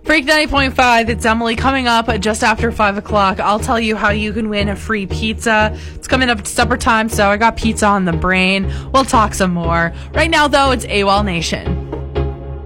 Freak 90.5, it's Emily. Coming up just after 5 o'clock, I'll tell you how you can win a free pizza. It's coming up at supper time, so I got pizza on the brain. We'll talk some more. Right now, though, it's AWOL Nation.